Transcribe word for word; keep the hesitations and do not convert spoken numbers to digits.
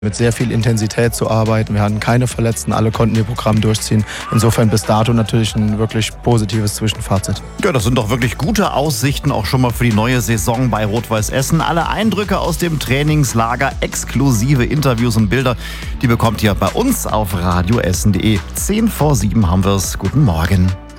mit sehr viel Intensität zu arbeiten. Wir hatten keine Verletzten, alle konnten ihr Programm durchziehen. Insofern bis dato natürlich ein wirklich positives Zwischenfazit. Ja, das sind doch wirklich gute Aussichten auch schon mal für die neue Saison bei Rot-Weiß Essen. Alle Eindrücke aus dem Trainingslager, exklusive Interviews und Bilder, die bekommt ihr bei uns auf radioessen punkt de. Zehn vor sieben haben wir's. Guten Morgen.